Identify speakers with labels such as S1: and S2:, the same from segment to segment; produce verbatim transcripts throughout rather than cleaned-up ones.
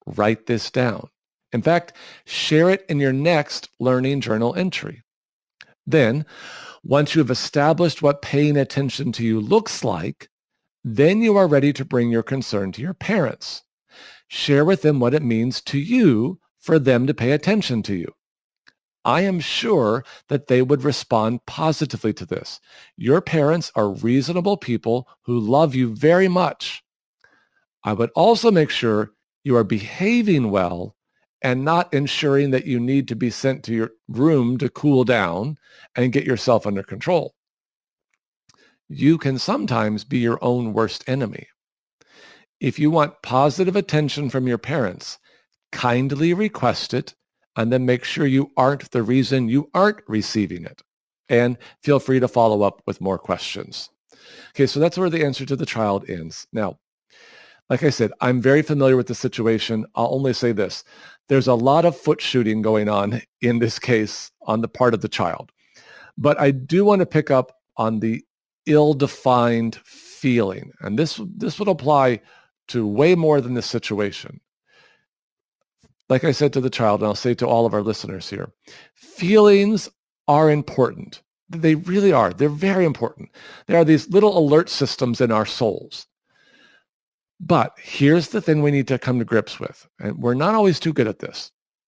S1: write this down. In fact, share it in your next learning journal entry. Then, once you have established what paying attention to you looks like, then you are ready to bring your concern to your parents. Share with them what it means to you for them to pay attention to you. I am sure that they would respond positively to this. Your parents are reasonable people who love you very much. I would also make sure you are behaving well and not ensuring that you need to be sent to your room to cool down and get yourself under control. You can sometimes be your own worst enemy. If you want positive attention from your parents, kindly request it, and then make sure you aren't the reason you aren't receiving it. And feel free to follow up with more questions. Okay, so that's where the answer to the child ends. Now, like I said, I'm very familiar with the situation. I'll only say this. There's a lot of foot shooting going on in this case on the part of the child. But I do want to pick up on the ill-defined feeling. And this, this would apply to way more than this situation. Like I said to the child, and I'll say to all of our listeners here, feelings are important. They really are. They're very important. There are these little alert systems in our souls. But here's the thing we need to come to grips with, and we're not always too good at this.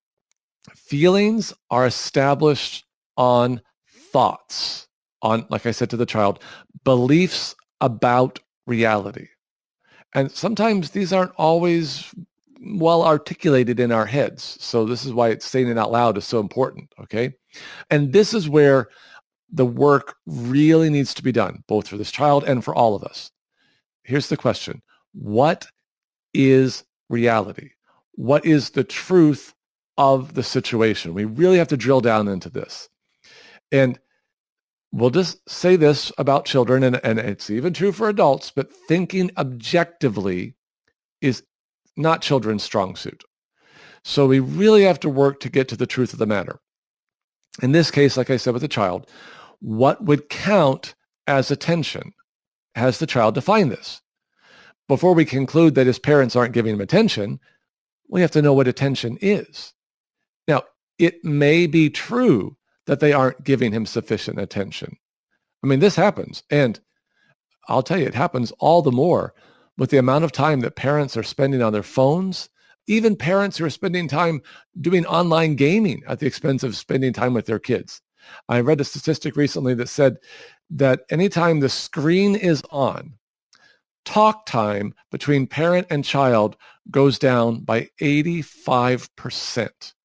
S1: Feelings are established on thoughts, on, like I said to the child, beliefs about reality. And sometimes these aren't always well articulated in our heads. So this is why it's saying it out loud is so important, okay? And this is where the work really needs to be done, both for this child and for all of us. Here's the question. What is reality? What is the truth of the situation? We really have to drill down into this. And we'll just say this about children, and, and it's even true for adults, but thinking objectively is not children's strong suit. So we really have to work to get to the truth of the matter. In this case, like I said with the child, what would count as attention? Has the child defined this? Before we conclude that his parents aren't giving him attention, we have to know what attention is. Now, it may be true that they aren't giving him sufficient attention. I mean, this happens. And I'll tell you, it happens all the more with the amount of time that parents are spending on their phones, even parents who are spending time doing online gaming at the expense of spending time with their kids. I read a statistic recently that said that anytime the screen is on, talk time between parent and child goes down by eighty-five percent.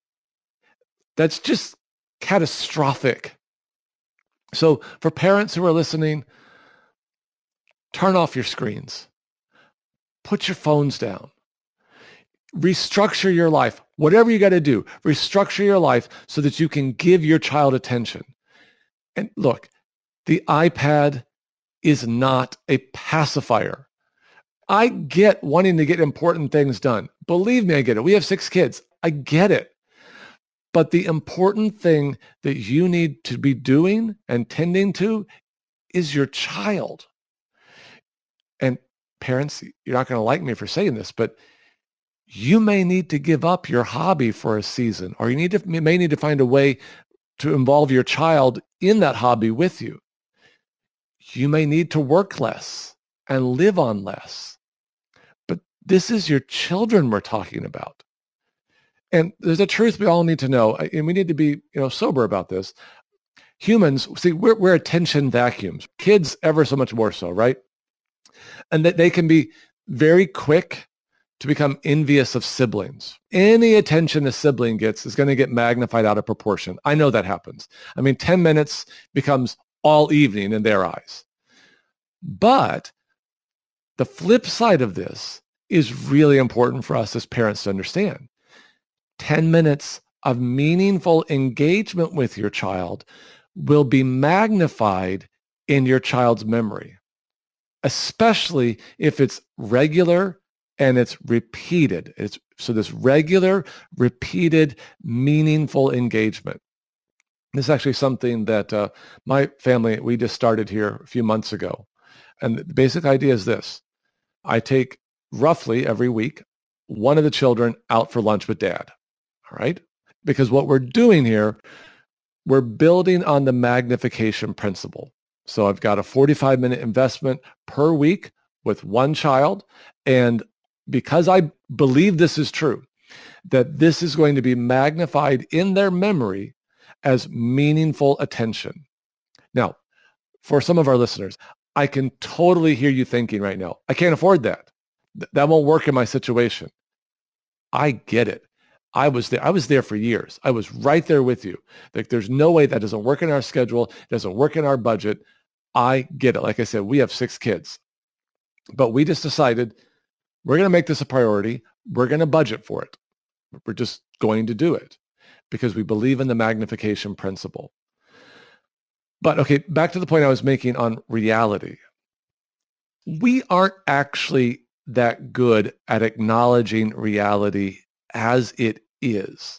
S1: That's just catastrophic. So for parents who are listening, turn off your screens. Put your phones down. Restructure your life. Whatever you got to do, restructure your life so that you can give your child attention. And look, the iPad is not a pacifier. I get wanting to get important things done. Believe me, I get it. We have six kids. I get it. But the important thing that you need to be doing and tending to is your child. And parents, you're not going to like me for saying this, but you may need to give up your hobby for a season, or you need to, you may need to find a way to involve your child in that hobby with you. You may need to work less and live on less. But this is your children we're talking about. And there's a truth we all need to know, and we need to be, you know, sober about this. Humans, see, we're, we're attention vacuums. Kids ever so much more so, right? And that they can be very quick to become envious of siblings. Any attention a sibling gets is going to get magnified out of proportion. I know that happens. I mean, ten minutes becomes all evening in their eyes. But the flip side of this is really important for us as parents to understand. ten minutes of meaningful engagement with your child will be magnified in your child's memory, especially if it's regular and it's repeated. It's, so this regular, repeated, meaningful engagement. This is actually something that uh, my family, we just started here a few months ago. And the basic idea is this. I take roughly every week, one of the children out for lunch with dad. All right? Because what we're doing here, we're building on the magnification principle. So I've got a forty-five minute investment per week with one child. And because I believe this is true, that this is going to be magnified in their memory as meaningful attention. Now, for some of our listeners, I can totally hear you thinking right now, I can't afford that. Th- that won't work in my situation. I get it. I was there. I was there for years. I was right there with you. Like, there's no way that doesn't work in our schedule. It doesn't work in our budget. I get it. Like I said, we have six kids, but we just decided we're going to make this a priority. We're going to budget for it. We're just going to do it because we believe in the magnification principle. But okay, back to the point I was making on reality. We aren't actually that good at acknowledging reality as it is.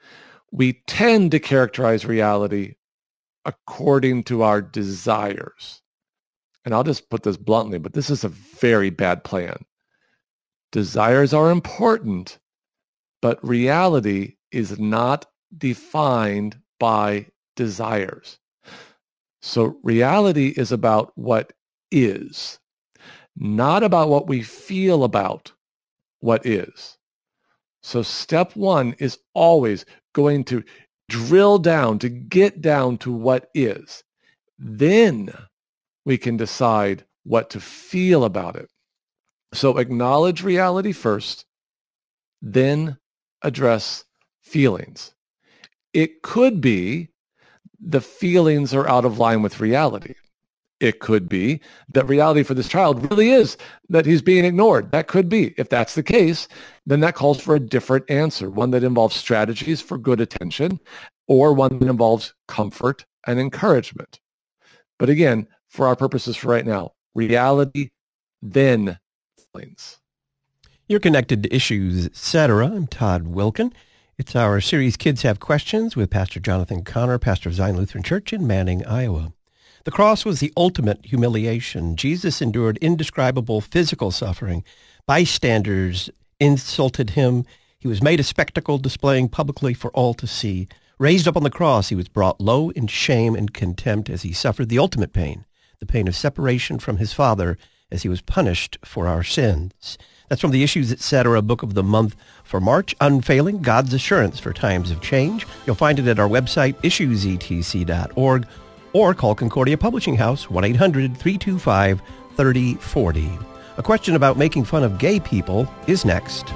S1: We tend to characterize reality according to our desires. And I'll just put this bluntly, but this is a very bad plan. Desires are important, but reality is not defined by desires. So reality is about what is, not about what we feel about what is. So step one is always going to drill down, to get down to what is. Then we can decide what to feel about it. So acknowledge reality first, then address feelings. It could be the feelings are out of line with reality. It could be that reality for this child really is that he's being ignored. That could be. If that's the case, then that calls for a different answer, one that involves strategies for good attention or one that involves comfort and encouragement. But again, for our purposes for right now, reality, then feelings.
S2: You're connected to Issues, et cetera. I'm Todd Wilkin. It's our series Kids Have Questions with Pastor Jonathan Connor, pastor of Zion Lutheran Church in Manning, Iowa. The cross was the ultimate humiliation. Jesus endured indescribable physical suffering. Bystanders insulted him. He was made a spectacle, displaying publicly for all to see. Raised up on the cross, he was brought low in shame and contempt as he suffered the ultimate pain, the pain of separation from his Father as he was punished for our sins. That's from the Issues, et cetera. Book of the month for March, Unfailing, God's Assurance for Times of Change. You'll find it at our website, issues e t c dot org, or call Concordia Publishing House, one eight hundred, three two five, three oh four oh. A question about making fun of gay people is next.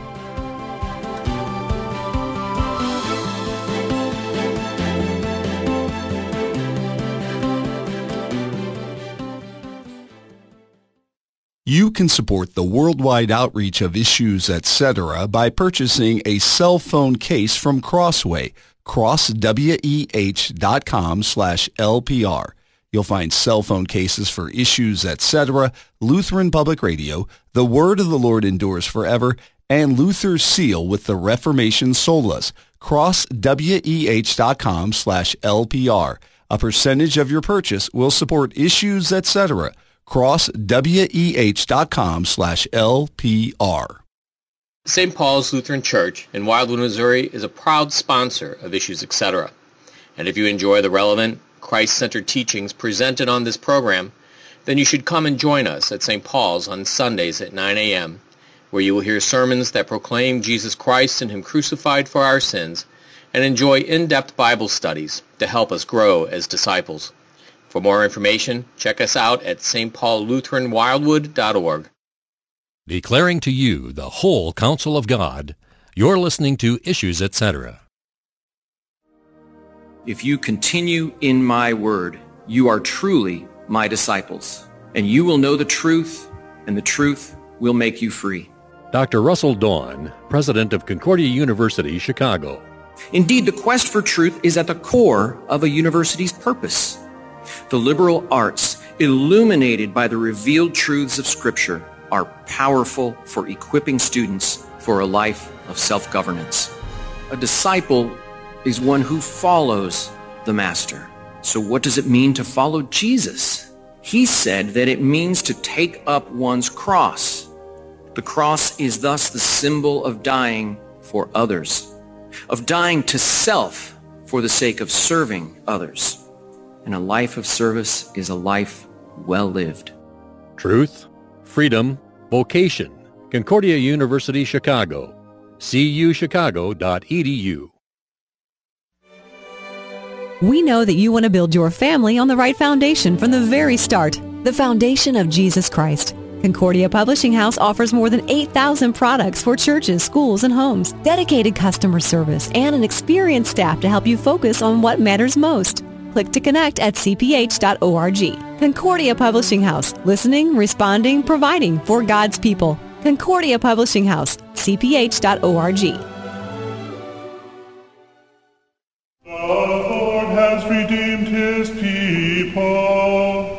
S3: You can support the worldwide outreach of Issues, et cetera by purchasing a cell phone case from Crossway, crossweh.com slash LPR. You'll find cell phone cases for Issues, et cetera, Lutheran Public Radio, The Word of the Lord Endures Forever, and Luther's Seal with the Reformation Solas, crossweh.com slash LPR. A percentage of your purchase will support Issues, et cetera, crossweh.com slash LPR.
S4: Saint Paul's Lutheran Church in Wildwood, Missouri is a proud sponsor of Issues, et cetera. And if you enjoy the relevant, Christ-centered teachings presented on this program, then you should come and join us at Saint Paul's on Sundays at nine a.m., where you will hear sermons that proclaim Jesus Christ and Him crucified for our sins, and enjoy in-depth Bible studies to help us grow as disciples. For more information, check us out at s t paul lutheran wildwood dot org.
S5: Declaring to you the whole counsel of God, you're listening to Issues, et cetera.
S6: If you continue in my word, you are truly my disciples, and you will know the truth, and the truth will make you free.
S5: Doctor Russell Dawn, president of Concordia University, Chicago.
S6: Indeed, the quest for truth is at the core of a university's purpose. The liberal arts, illuminated by the revealed truths of Scripture, are powerful for equipping students for a life of self-governance. A disciple is one who follows the Master. So what does it mean to follow Jesus? He said that it means to take up one's cross. The cross is thus the symbol of dying for others, of dying to self for the sake of serving others. And a life of service is a life well lived.
S5: Truth, freedom, vocation. Concordia University, Chicago. c u chicago dot e d u.
S7: We know that you want to build your family on the right foundation from the very start, the foundation of Jesus Christ. Concordia Publishing House offers more than eight thousand products for churches, schools, and homes, dedicated customer service, and an experienced staff to help you focus on what matters most. Click to connect at c p h dot org. Concordia Publishing House, listening, responding, providing for God's people. Concordia Publishing House, c p h dot org.
S8: The Lord has redeemed his people.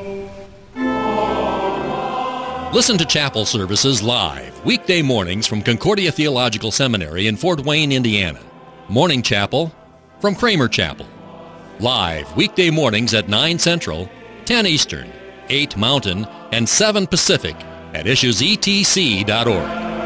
S5: Listen to chapel services live, weekday mornings from Concordia Theological Seminary in Fort Wayne, Indiana. Morning chapel from Kramer Chapel. Live weekday mornings at nine Central, ten Eastern, eight Mountain, and seven Pacific at issues e t c dot org.